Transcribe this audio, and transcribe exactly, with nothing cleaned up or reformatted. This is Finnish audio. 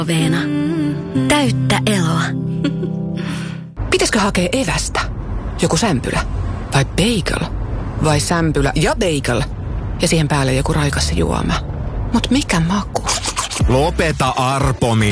Veena. Täyttä eloa. Pitäisikö hakea evästä? Joku sämpylä? Vai bagel? Vai sämpylä ja bagel? Ja siihen päälle joku raikas juoma. Mut mikä maku? Lopeta arpomi.